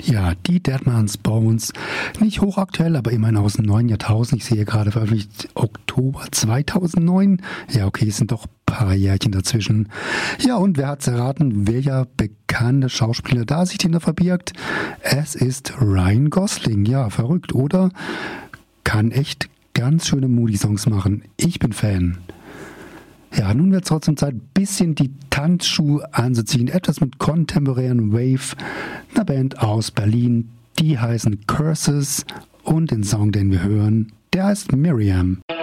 Ja, die Dead Man's Bones. Nicht hochaktuell, aber immerhin aus dem neuen Jahrtausend. Ich sehe gerade veröffentlicht Oktober 2009. Ja, okay, es sind doch ein paar Jährchen dazwischen. Ja, und wer hat's erraten? Welcher bekannte Schauspieler da sich hinter verbirgt? Es ist Ryan Gosling. Ja, verrückt, oder? Kann echt ganz schöne Moody-Songs machen. Ich bin Fan. Ja, nun wird es trotzdem Zeit, ein bisschen die Tanzschuhe anzuziehen. Etwas mit contemporären Wave. Eine Band aus Berlin, die heißen Curses. Und den Song, den wir hören, der heißt Miriam.